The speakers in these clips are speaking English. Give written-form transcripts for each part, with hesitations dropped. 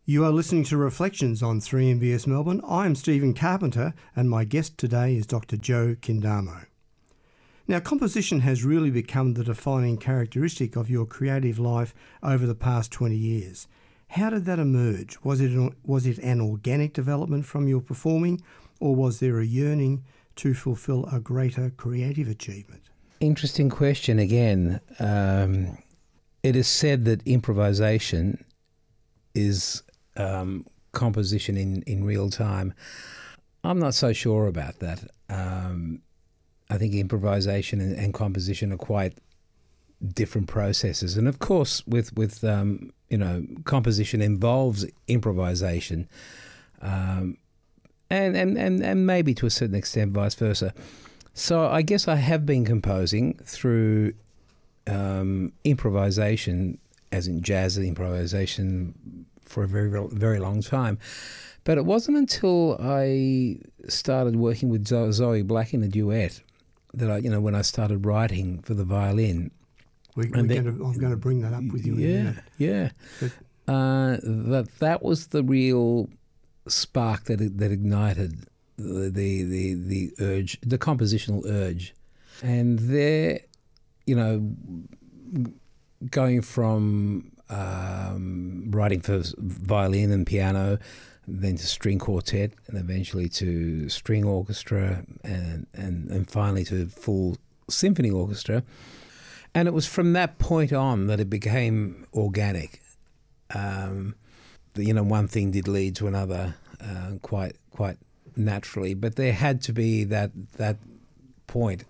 You are listening to Reflections on 3MBS Melbourne. I'm Stephen Carpenter and my guest today is Dr. Joe Kindamo. Now, composition has really become the defining characteristic of your creative life over the past 20 years. How did that emerge? Was it an organic development from your performing, or was there a yearning to fulfil a greater creative achievement? Interesting question again. It is said that improvisation is composition in real time. I'm not so sure about that. I think improvisation and composition are quite different processes, and of course, with composition involves improvisation, and maybe to a certain extent, vice versa. So I guess I have been composing through improvisation, as in jazz improvisation, for a very, very long time. But it wasn't until I started working with Zoe Black in a duet that when I started writing for the violin. I'm going to bring that up with you in a minute. Yeah. That was the real spark that ignited the urge, the compositional urge. And there, going from writing for violin and piano, then to string quartet, and eventually to string orchestra, and finally to full symphony orchestra. And it was from that point on that it became organic. One thing did lead to another quite naturally, but there had to be that point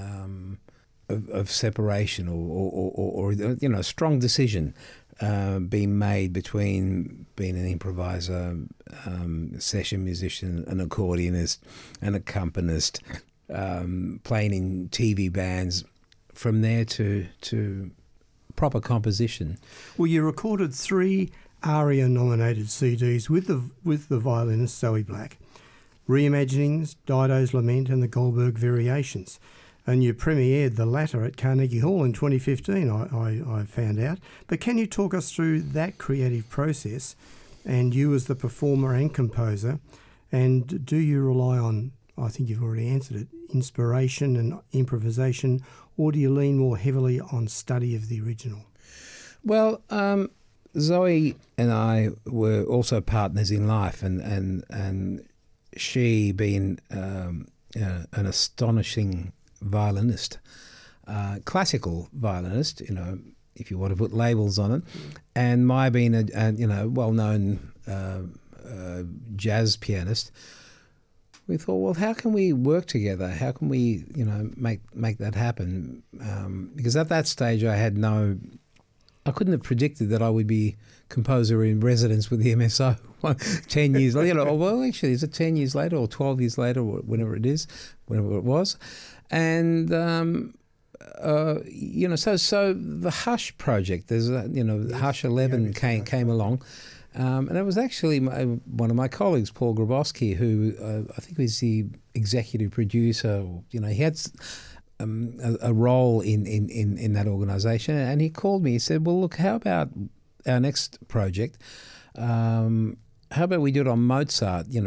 of separation or a strong decision being made between being an improviser, session musician, an accordionist, an accompanist, playing in TV bands, from there to proper composition. Well, you recorded 3 ARIA-nominated CDs with the violinist Zoe Black: Reimaginings, Dido's Lament and the Goldberg Variations. And you premiered the latter at Carnegie Hall in 2015, I found out. But can you talk us through that creative process, and you as the performer and composer, and do you rely on, I think you've already answered it, inspiration and improvisation, or do you lean more heavily on study of the original? Well, Zoe and I were also partners in life, and she being an astonishing violinist, classical violinist, if you want to put labels on it, and my being a well-known jazz pianist. We thought, well, how can we work together? How can we, make that happen? Because at that stage, I couldn't have predicted that I would be composer in residence with the MSO 10 years later. Well, actually, is it 10 years later or 12 years later, or whenever it was? And, so the Hush project, there's, Hush 11 came along. And it was actually one of my colleagues, Paul Grabowski, who I think was the executive producer. He had a role in that organisation, and he called me. He said, "Well, look, how about our next project? How about we do it on Mozart? Why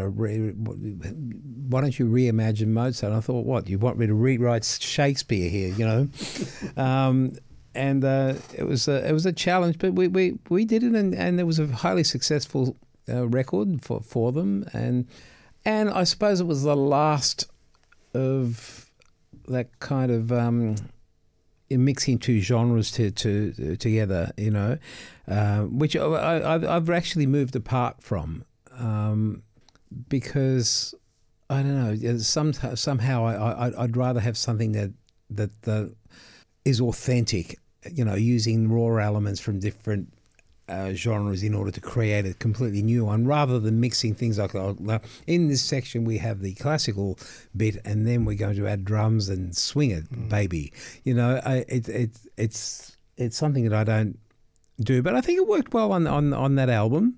don't you reimagine Mozart?" And I thought, what, you want me to rewrite Shakespeare here? And it was a challenge, but we did it, and it was a highly successful record for them, and I suppose it was the last of that kind of mixing 2 genres together, which I've actually moved apart from, because I don't know, somehow I'd rather have something that is authentic, using raw elements from different genres in order to create a completely new one, rather than mixing things like, in this section we have the classical bit and then we're going to add drums and swing it, baby. It's something that I don't do, but I think it worked well on that album.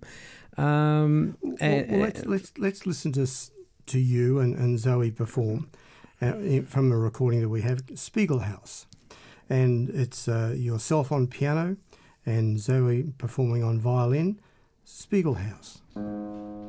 Let's listen to you and Zoe perform from a recording that we have, Spiegelhaus. And it's yourself on piano and Zoe performing on violin, Spiegelhaus.